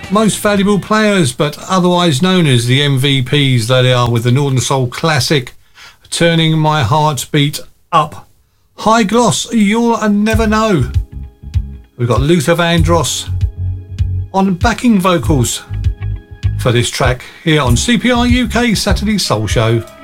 Most valuable players, but otherwise known as the MVPs that they are, with the Northern Soul classic Turning My Heartbeat Up. High Gloss, You'll Never Know. We've got Luther Vandross on backing vocals for this track here on CPR UK Saturday Soul Show.